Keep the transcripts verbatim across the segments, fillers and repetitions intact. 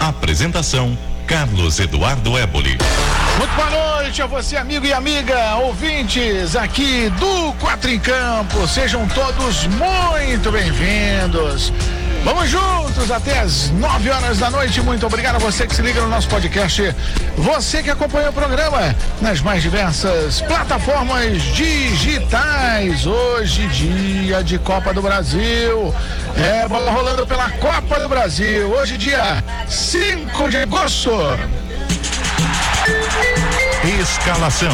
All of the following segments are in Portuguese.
Apresentação: Carlos Eduardo Éboli. Muito boa noite a você, amigo e amiga, ouvintes aqui do Quatro em Campo. Sejam todos muito bem-vindos. Vamos juntos até as nove horas da noite. Muito obrigado a você que se liga no nosso podcast. Você que acompanha o programa nas mais diversas plataformas digitais. Hoje, dia de Copa do Brasil. É, bola rolando pela Copa do Brasil. Hoje, dia cinco de agosto. Escalação: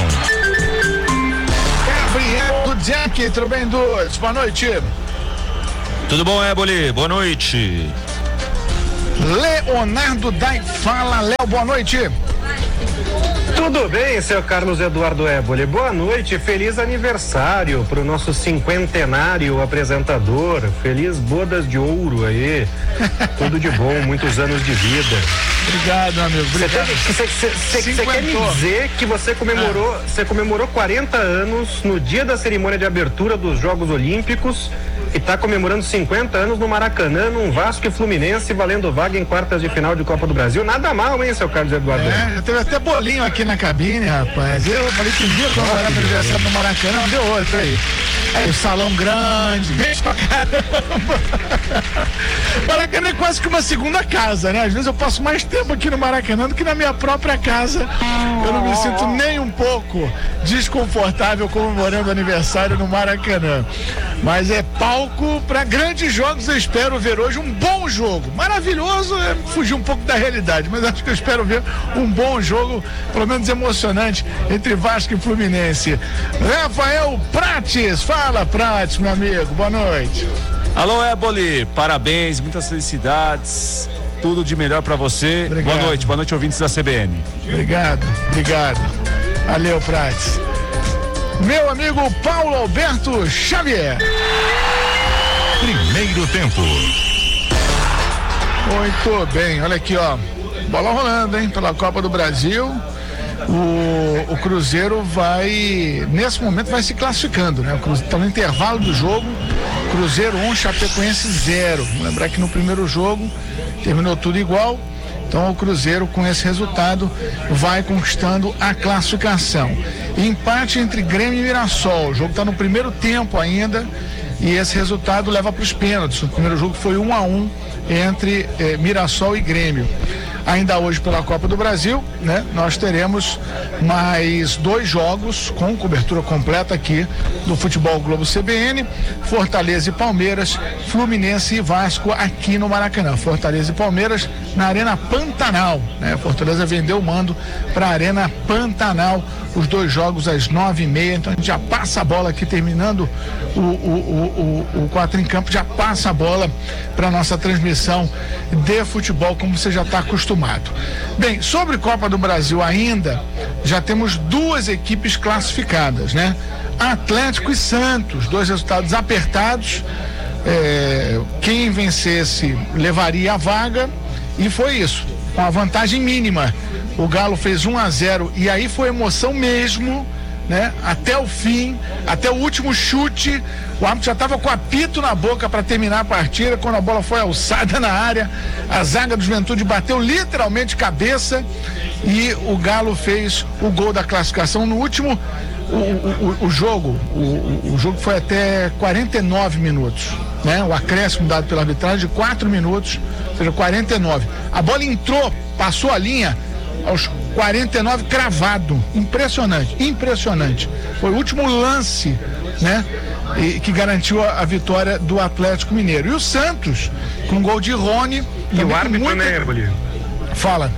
Gabriel Dudziak, tudo bem, Dudes? Boa noite. Tudo bom, Éboli? Boa noite. Leonardo Dai fala, Léo, boa noite. Tudo bem, seu Carlos Eduardo Éboli? Boa noite, feliz aniversário pro nosso cinquentenário apresentador. Feliz bodas de ouro aí. Tudo de bom, muitos anos de vida. Obrigado, meu amigo. Obrigado. Você quer me dizer que você comemorou, você ah. comemorou quarenta anos no dia da cerimônia de abertura dos Jogos Olímpicos e tá comemorando cinquenta anos no Maracanã, num Vasco e Fluminense valendo vaga em quartas de final de Copa do Brasil? Nada mal, hein, seu Carlos Eduardo? É, já teve até bolinho aqui na cabine, rapaz. Eu falei que dia quando era meu aniversário no Maracanã, deu outro aí. Aí, o salão grande, gente pra caramba. Maracanã é quase que uma segunda casa, né? Às vezes eu passo mais tempo aqui no Maracanã do que na minha própria casa. Eu não me sinto nem um pouco desconfortável comemorando aniversário no Maracanã. Mas é palco para grandes jogos. Eu espero ver hoje um bom jogo. Maravilhoso é fugir um pouco da realidade, mas acho que eu espero ver um bom jogo, pelo menos emocionante, entre Vasco e Fluminense. Rafael Prates, fala, Prates, meu amigo, boa noite. Alô, Éboli, parabéns, muitas felicidades, tudo de melhor pra você. Obrigado. Boa noite, boa noite, ouvintes da C B N. Obrigado, obrigado. Valeu, Prates. Meu amigo Paulo Alberto Xavier. Primeiro tempo. Muito bem, olha aqui, ó. Bola rolando, hein, pela Copa do Brasil. O, o Cruzeiro vai, nesse momento, vai se classificando, né? O Cruzeiro está no intervalo do jogo. Cruzeiro um, Chapecoense zero. Vamos lembrar que no primeiro jogo terminou tudo igual. Então o Cruzeiro, com esse resultado, vai conquistando a classificação. Empate entre Grêmio e Mirassol. O jogo está no primeiro tempo ainda e esse resultado leva para os pênaltis. O primeiro jogo foi um a um entre eh, Mirassol e Grêmio. Ainda hoje pela Copa do Brasil, né? Nós teremos mais dois jogos com cobertura completa aqui do Futebol Globo C B N, Fortaleza e Palmeiras, Fluminense e Vasco aqui no Maracanã. Fortaleza e Palmeiras na Arena Pantanal, né? Fortaleza vendeu o mando para a Arena Pantanal, os dois jogos às nove e meia, então a gente já passa a bola aqui, terminando o, o, o, o, o Quatro em Campo, já passa a bola para nossa transmissão de futebol, como você já está acostumado. Bem, sobre Copa do Brasil ainda, já temos duas equipes classificadas, né? Atlético e Santos, dois resultados apertados. É, quem vencesse levaria a vaga e foi isso, com a vantagem mínima. O Galo fez um a zero e aí foi emoção mesmo, né? Até o fim, até o último chute. O árbitro já estava com apito na boca para terminar a partida. Quando a bola foi alçada na área, a zaga do Juventude bateu literalmente cabeça e o Galo fez o gol da classificação no último. O, o, o jogo o, o jogo foi até quarenta e nove minutos, né? O acréscimo dado pela arbitragem de quatro minutos, ou seja, quarenta e nove. A bola entrou, passou a linha aos quarenta e nove cravado. Impressionante, impressionante. Foi o último lance, né? E, que garantiu a, a vitória do Atlético Mineiro. E o Santos, com gol de Rony. E o árbitro, muita... né, Éboli? Fala.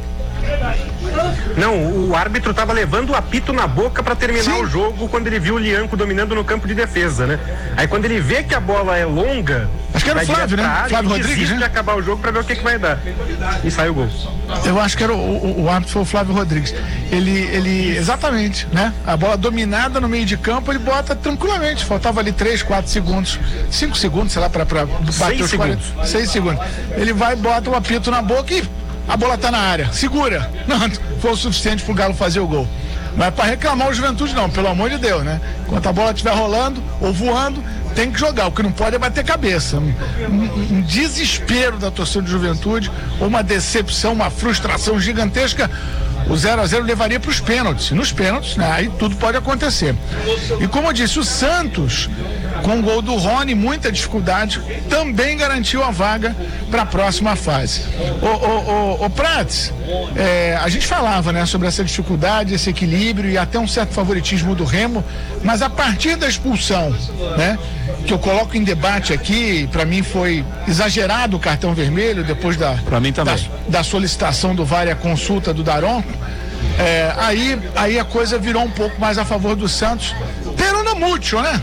Não, o árbitro estava levando o apito na boca para terminar Sim. o jogo quando ele viu o Lianco dominando no campo de defesa, né? Aí quando ele vê que a bola é longa, acho que era o Flávio, né? Área, Flávio Rodrigues, né? de acabar o jogo para ver o que, que vai dar. E sai o gol. Eu acho que era o, o, o árbitro foi o Flávio Rodrigues. Ele, ele, exatamente, né? A bola dominada no meio de campo, ele bota tranquilamente. Faltava ali três, quatro segundos, cinco segundos, sei lá, para bater os quarenta. seis segundos. Ele vai, bota o apito na boca e a bola tá na área. Segura. Não, foi o suficiente pro Galo fazer o gol. Não é para reclamar o Juventude, não, pelo amor de Deus, né? Enquanto a bola estiver rolando ou voando, tem que jogar, o que não pode é bater cabeça. Um, um, um desespero da torcida de Juventude, uma decepção, uma frustração gigantesca. O zero a zero levaria para os pênaltis. Nos pênaltis, né, aí tudo pode acontecer. E como eu disse, o Santos, com o gol do Rony, muita dificuldade, também garantiu a vaga para a próxima fase. Ô, ô, ô, ô Prats, é, a gente falava, né, sobre essa dificuldade, esse equilíbrio e até um certo favoritismo do Remo, mas a partir da expulsão, né, que eu coloco em debate aqui, para mim foi exagerado o cartão vermelho depois da, pra mim também. da, da solicitação do V A R e a consulta do Daron. É, aí, aí a coisa virou um pouco mais a favor do Santos, pero no mucho, né?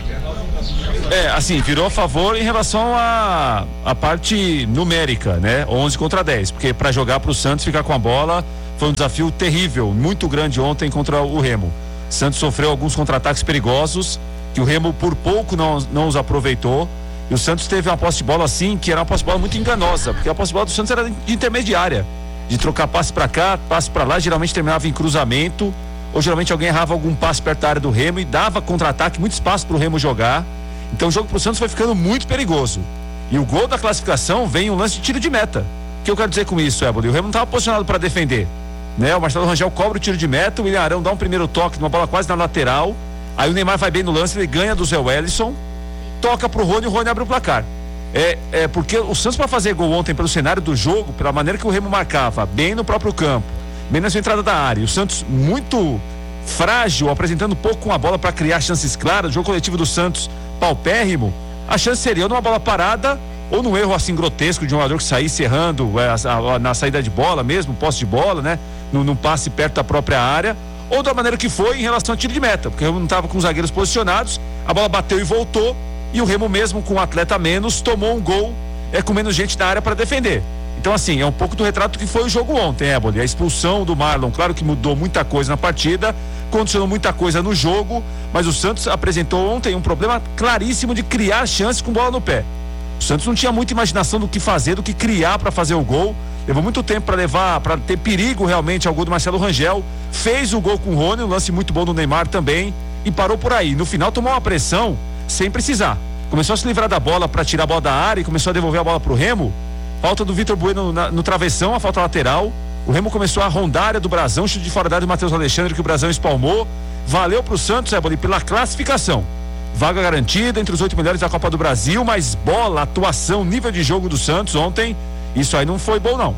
É, assim, virou a favor em relação à a, a parte numérica, né? onze contra dez, porque para jogar pro Santos ficar com a bola foi um desafio terrível, muito grande ontem contra o Remo. Santos sofreu alguns contra-ataques perigosos que o Remo por pouco não, não os aproveitou, e o Santos teve uma posse de bola assim, que era uma posse de bola muito enganosa, porque a posse de bola do Santos era de intermediária, de trocar passe para cá, passe para lá, geralmente terminava em cruzamento, ou geralmente alguém errava algum passe perto da área do Remo e dava contra-ataque, muito espaço pro Remo jogar. Então o jogo pro Santos foi ficando muito perigoso, e o gol da classificação vem um lance de tiro de meta. O que eu quero dizer com isso, Éboli? O Remo não estava posicionado para defender, né? O Marcelo Rangel cobra o tiro de meta, o William Arão dá um primeiro toque numa bola quase na lateral, aí o Neymar vai bem no lance, ele ganha do Zé Wellison, toca pro Rony e o Rony abre o placar. É, é porque o Santos, para fazer gol ontem, pelo cenário do jogo, pela maneira que o Remo marcava, bem no próprio campo, bem na sua entrada da área, o Santos muito frágil, apresentando pouco com a bola para criar chances claras, o jogo coletivo do Santos paupérrimo, a chance seria numa bola parada ou num erro assim grotesco de um jogador que saísse errando é, a, a, na saída de bola mesmo, posse de bola, né? Num, num passe perto da própria área, ou da maneira que foi em relação ao tiro de meta, porque o Remo não estava com os zagueiros posicionados, a bola bateu e voltou, e o Remo mesmo com um atleta a menos tomou um gol é, com menos gente na área para defender. Então assim, é um pouco do retrato que foi o jogo ontem, Éboli. A expulsão do Marlon, claro que mudou muita coisa na partida, condicionou muita coisa no jogo, mas o Santos apresentou ontem um problema claríssimo de criar chances com bola no pé. O Santos não tinha muita imaginação do que fazer, do que criar para fazer o gol. Levou muito tempo para levar, para ter perigo realmente ao gol do Marcelo Rangel. Fez o gol com o Rony, um lance muito bom do Neymar também, e parou por aí. No final tomou uma pressão sem precisar. Começou a se livrar da bola para tirar a bola da área e começou a devolver a bola pro Remo. Falta do Vitor Bueno na, no travessão, a falta lateral. O Remo começou a rondar a área do Brasão, chute de fora da área do Matheus Alexandre, que o Brasão espalmou. Valeu pro Santos, Éboli, pela classificação. Vaga garantida entre os oito melhores da Copa do Brasil, mas bola, atuação, nível de jogo do Santos ontem, isso aí não foi bom não.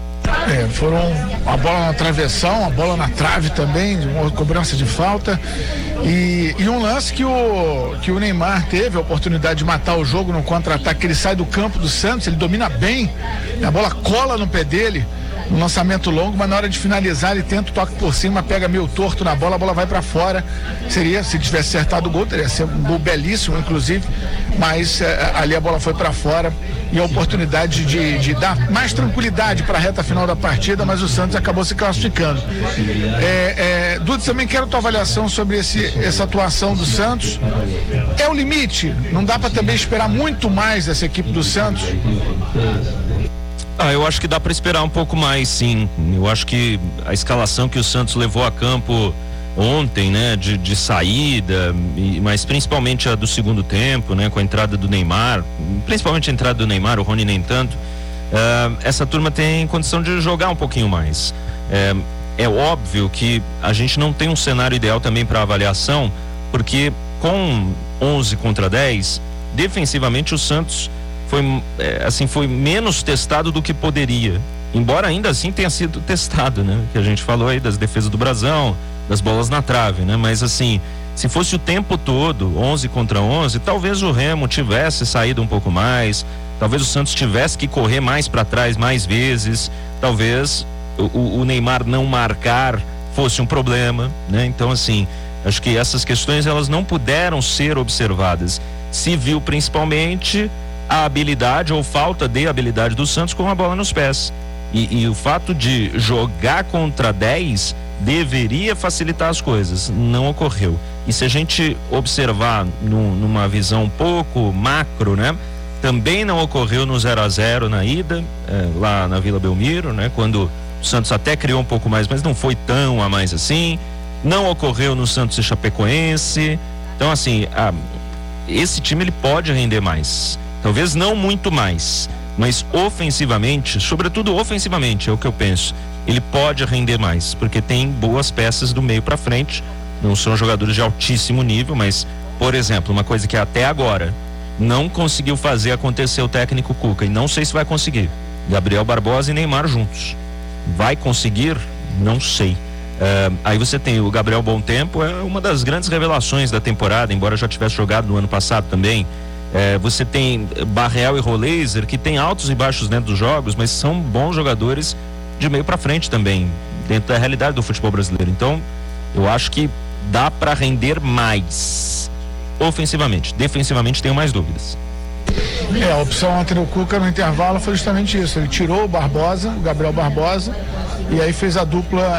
É, foram a bola na travessão, a bola na trave também, uma cobrança de falta e, e um lance que o, que o Neymar teve a oportunidade de matar o jogo no contra-ataque, ele sai do campo do Santos, ele domina bem, a bola cola no pé dele, um lançamento longo, mas na hora de finalizar ele tenta o toque por cima, pega meio torto na bola, a bola vai para fora. Seria, se tivesse acertado o gol, teria sido um gol belíssimo, inclusive, mas é, ali a bola foi para fora e a oportunidade de, de dar mais tranquilidade para a reta final da partida, mas o Santos acabou se classificando. É, é, Dudu, também quero tua avaliação sobre esse, essa atuação do Santos. É o limite? Não dá para também esperar muito mais dessa equipe do Santos? Ah, eu acho que dá para esperar um pouco mais, sim. Eu acho que a escalação que o Santos levou a campo ontem, né, de, de saída, e, mas principalmente a do segundo tempo, né, com a entrada do Neymar, principalmente a entrada do Neymar, o Rony nem tanto, uh, essa turma tem condição de jogar um pouquinho mais. É, é óbvio que a gente não tem um cenário ideal também para avaliação, porque com onze contra dez, defensivamente o Santos foi, é, assim, foi menos testado do que poderia, embora ainda assim tenha sido testado, né? Que a gente falou aí das defesas do Brasão, das bolas na trave, né? Mas assim, se fosse o tempo todo onze contra onze, talvez o Remo tivesse saído um pouco mais, talvez o Santos tivesse que correr mais para trás mais vezes, talvez o, o Neymar não marcar fosse um problema, né? Então assim, acho que essas questões elas não puderam ser observadas. Se viu principalmente a habilidade ou falta de habilidade do Santos com a bola nos pés. E, e o fato de jogar contra dez deveria facilitar as coisas. Não ocorreu. E se a gente observar no, numa visão um pouco macro, né? Também não ocorreu no zero a zero na ida, é, lá na Vila Belmiro, né? Quando o Santos até criou um pouco mais, mas não foi tão a mais assim. Não ocorreu no Santos e Chapecoense. Então, assim, a esse time ele pode render mais. Talvez não muito mais, mas ofensivamente, sobretudo ofensivamente, é o que eu penso. Ele pode render mais, porque tem boas peças do meio para frente. Não são jogadores de altíssimo nível, mas, por exemplo, uma coisa que até agora não conseguiu fazer acontecer o técnico Cuca, e não sei se vai conseguir: Gabriel Barbosa e Neymar juntos. Vai conseguir? Não sei. Uh, aí você tem o Gabriel Bom Tempo, é uma das grandes revelações da temporada, embora já tivesse jogado no ano passado também. Uh, você tem Barreal e Roleiser, que tem altos e baixos dentro dos jogos, mas são bons jogadores de meio para frente também, dentro da realidade do futebol brasileiro. Então, eu acho que dá para render mais ofensivamente. Defensivamente tenho mais dúvidas. É, a opção ontem do Cuca no intervalo foi justamente isso. Ele tirou o Barbosa, o Gabriel Barbosa, e aí fez a dupla